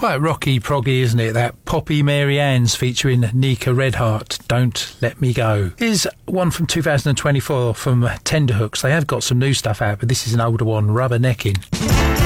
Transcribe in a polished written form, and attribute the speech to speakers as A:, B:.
A: Quite rocky proggy, isn't it? That Poppy Mary Ann's featuring Nika Redheart, Don't Let Me Go. Here's one from 2024 from Tenderhooks. They have got some new stuff out, but this is an older one, Rubbernecking.